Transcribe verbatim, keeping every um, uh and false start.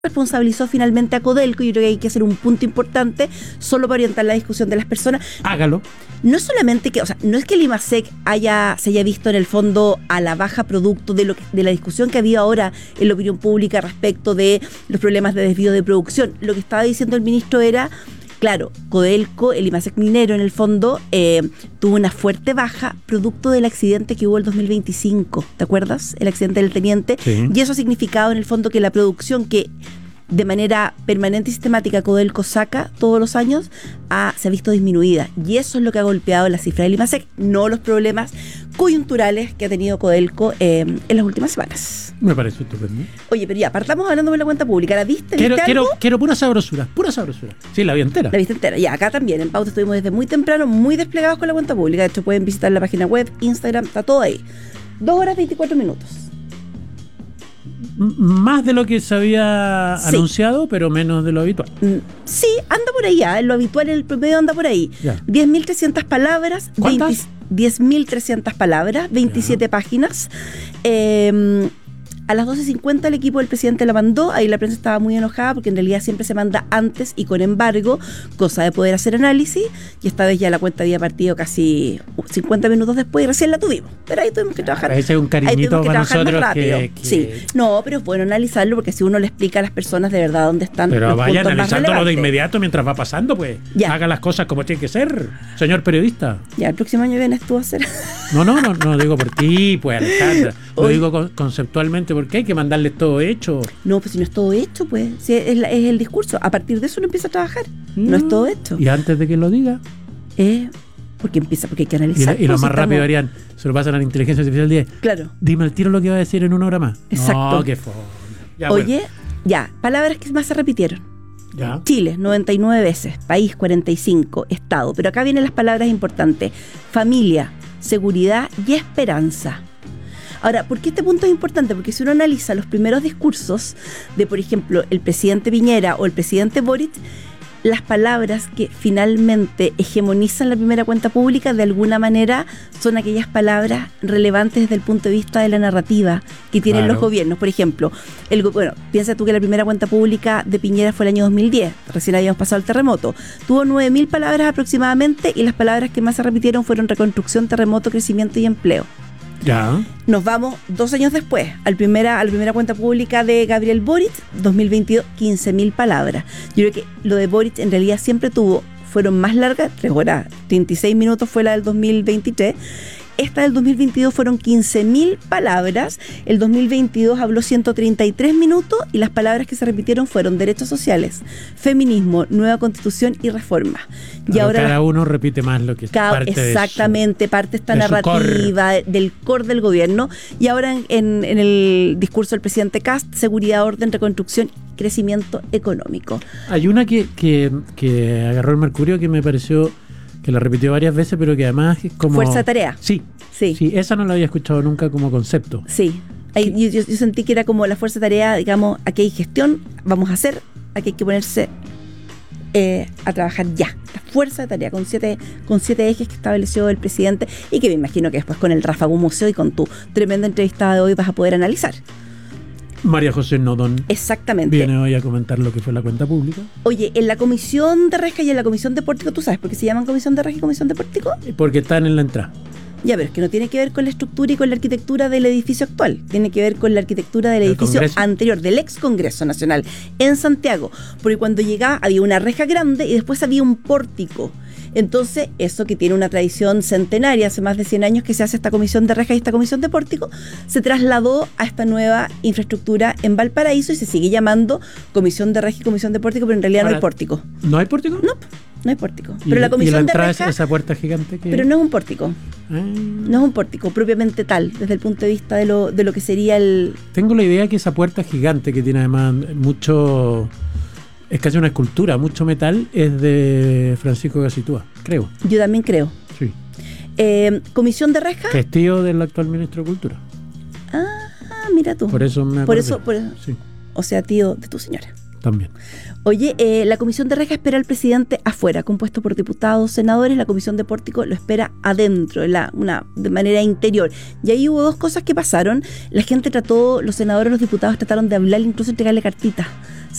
responsabilizó finalmente a Codelco. Yo creo que hay que hacer un punto importante solo para orientar la discusión de las personas. Hágalo. No solamente que, o sea, no es que el IMASEC haya, se haya visto en el fondo a la baja producto de lo que, de la discusión que había ahora en la opinión pública respecto de los problemas de desvío de producción. Lo que estaba diciendo el ministro era, claro, Codelco, el IMASEC minero en el fondo, eh, tuvo una fuerte baja producto del accidente que hubo el dos mil veinticinco, ¿te acuerdas? El accidente del teniente. Sí. Y eso ha significado en el fondo que la producción que de manera permanente y sistemática Codelco saca todos los años, ha, se ha visto disminuida. Y eso es lo que ha golpeado la cifra del IMASEC, no los problemas coyunturales que ha tenido Codelco eh, en las últimas semanas. Me parece estupendo. Oye, pero ya, partamos hablando de la cuenta pública. ¿La viste? Quiero, ¿Viste quiero, algo? quiero pura sabrosura, pura sabrosura. Sí, la vi entera. La viste entera. Ya, acá también, en Pauta estuvimos desde muy temprano, muy desplegados con la cuenta pública. De hecho, pueden visitar la página web, Instagram, está todo ahí. Dos horas veinticuatro minutos. M- Más de lo que se había Sí. anunciado, pero menos de lo habitual. Mm, Sí, anda por ahí ya, en lo habitual, en el promedio anda por ahí. Ya. diez mil trescientas palabras. ¿Cuántas? veinte diez mil trescientas palabras, veintisiete páginas. Eh, a las doce cincuenta el equipo del presidente la mandó, ahí la prensa estaba muy enojada porque en realidad siempre se manda antes y con embargo, cosa de poder hacer análisis, y esta vez ya la cuenta había partido casi cincuenta minutos después y recién la tuvimos, pero ahí tuvimos que trabajar. Ese es un ahí cariñito tuvimos que para trabajar más nosotros rápido. que, que- Sí, no, pero es bueno analizarlo porque si uno le explica a las personas de verdad dónde están Pero los vaya puntos más analizándolo de relevantes. inmediato mientras va pasando, pues. Ya. Haga las cosas como tiene que ser, señor periodista. Ya, el próximo año vienes tú a hacer. No, no, no, no digo por ti, pues, Alejandra. Lo Oye. digo con- conceptualmente porque hay que mandarles todo hecho. No, pues si no es todo hecho, pues. Si es, la- es el discurso. A partir de eso uno empieza a trabajar. No es todo hecho. Y antes de que lo diga, Eh, porque empieza, porque hay que y, analizar. lo- y lo pues, más si rápido estamos- harían, se lo pasan a la inteligencia artificial diez. Claro. Dime al tiro lo que va a decir en una hora más. Exacto. No, qué fome. Ya, Oye, bueno. ya, palabras que más se repitieron. Ya. Chile, noventa y nueve veces. País, cuarenta y cinco. Estado. Pero acá vienen las palabras importantes. Familia, seguridad y esperanza. Ahora, ¿por qué este punto es importante? Porque si uno analiza los primeros discursos de, por ejemplo, el presidente Piñera o el presidente Boric, las palabras que finalmente hegemonizan la primera cuenta pública de alguna manera son aquellas palabras relevantes desde el punto de vista de la narrativa que tienen Claro. los gobiernos. Por ejemplo, el, go- bueno, piensa tú que la primera cuenta pública de Piñera fue el año dos mil diez, recién habíamos pasado el terremoto. Tuvo nueve mil palabras aproximadamente y las palabras que más se repitieron fueron reconstrucción, terremoto, crecimiento y empleo. Ya. Nos vamos dos años después, al primera, a la primera cuenta pública de Gabriel Boric, dos mil veintidós, quince mil palabras. Yo creo que lo de Boric en realidad siempre tuvo, fueron más largas, tres horas, treinta y seis minutos fue la del dos mil veintitrés. Esta del dos mil veintidós fueron quince mil palabras, el dos mil veintidós habló ciento treinta y tres minutos y las palabras que se repitieron fueron derechos sociales, feminismo, nueva constitución y reforma. Y Claro, ahora cada las- uno repite más lo que es Cada- parte de su- exactamente, parte esta de su narrativa del core del gobierno. Y ahora en, en- en el discurso del presidente Kast, seguridad, orden, reconstrucción, crecimiento económico. Hay una que, que, que agarró el mercurio que me pareció que la repitió varias veces, pero que además es como... Fuerza de tarea. Sí, Sí, sí. sí, esa no la había escuchado nunca como concepto. Ahí yo, yo- yo sentí que era como la fuerza de tarea, digamos, aquí hay gestión, vamos a hacer, aquí hay que ponerse eh, a trabajar ya. La fuerza de tarea con siete, con siete ejes que estableció el presidente y que me imagino que después con el Ráfago Museo y con tu tremenda entrevistada de hoy vas a poder analizar. María José Nodón Exactamente. viene hoy a comentar lo que fue la cuenta pública. Oye, en la comisión de Resca y en la comisión de Pórtico, ¿tú sabes por qué se llaman comisión de Resca y comisión de Pórtico? Porque están en la entrada. Ya, pero es que no tiene que ver con la estructura y con la arquitectura del edificio actual. Tiene que ver con la arquitectura del ¿Del edificio Congreso? anterior, del ex Congreso Nacional, en Santiago. Porque cuando llegaba había una reja grande y después había un pórtico. Entonces, eso que tiene una tradición centenaria, hace más de cien años que se hace esta comisión de reja y esta comisión de pórtico, se trasladó a esta nueva infraestructura en Valparaíso y se sigue llamando comisión de reja y comisión de pórtico, pero en realidad no Ahora, hay pórtico. ¿No hay pórtico? No, no hay pórtico. Y, Pero la y comisión la de entrada reja, es esa puerta gigante que... pero no es un pórtico. Ah. No es un pórtico propiamente tal, desde el punto de vista de lo, de lo que sería el... Tengo la idea que esa puerta gigante que tiene además mucho... Es casi una escultura, mucho metal, es de Francisco Gacitúa, creo. Yo también creo. Sí. Eh, comisión de reja. Que es tío del actual ministro de Cultura. Ah, mira tú. Por eso me Por acordé. eso, por- Sí, o sea, tío de tu señora. también. Oye, eh, la Comisión de Reja espera al presidente afuera, compuesto por diputados, senadores. La Comisión de Pórtico lo espera adentro, en la, una, de manera interior. Y ahí hubo dos cosas que pasaron. La gente trató, los senadores, los diputados trataron de hablar, incluso entregarle cartitas.